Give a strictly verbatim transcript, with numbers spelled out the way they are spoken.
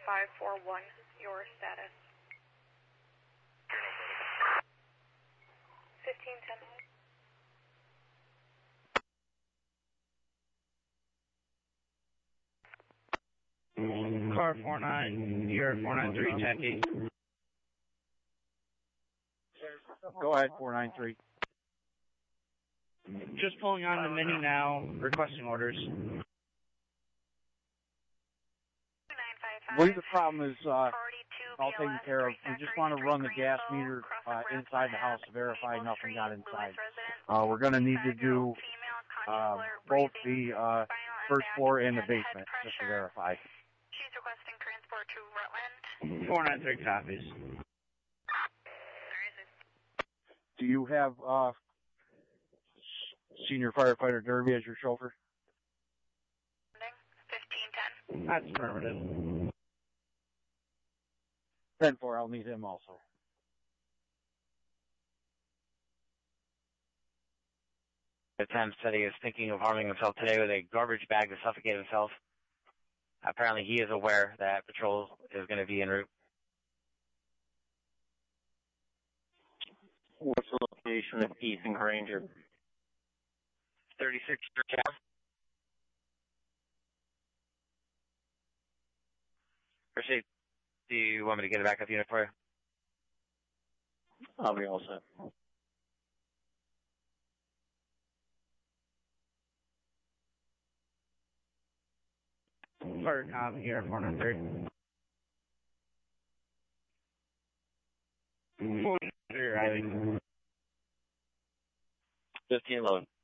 five four one, your status. fifteen ten. Car four nine, you're four nine three, ten eight. Go ahead, four nine three. Just pulling on the Mini now, requesting orders. I believe the problem is uh, all taken care of. We just want to run the gas meter uh, inside the house to verify nothing got inside. Uh, we're going to need to do uh, both the uh, first floor and the basement just to verify. She's requesting transport to Rutland. four nine three copies. Do you have uh, Senior Firefighter Derby as your chauffeur? fifteen ten. That's affirmative. ten four, I'll need him also. The ten said he is thinking of harming himself today with a garbage bag to suffocate himself. Apparently he is aware that patrol is going to be en route. What's the location of Ethan Granger? thirty-six Church. Appreciate. Do you want me to get a backup unit for you? I'll be all set. Fire com here at four nine three. four nine three, Riley. fifteen load.